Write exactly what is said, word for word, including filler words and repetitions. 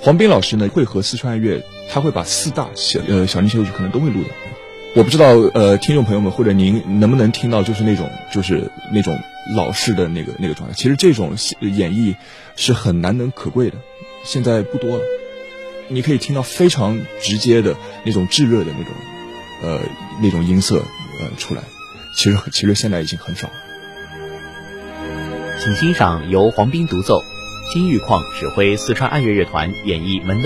黄斌老师呢会和四川爱乐，他会把四大小呃小提协奏曲可能都会录的。我不知道呃听众朋友们或者您能不能听到，就是那种就是那种老式的那个那个状态。其实这种演绎是很难能可贵的，现在不多了。你可以听到非常直接的那种炙热的那种呃那种音色呃出来，其实其实现在已经很少了。 请欣赏由黄斌独奏，金玉矿指挥四川爱乐乐团演绎门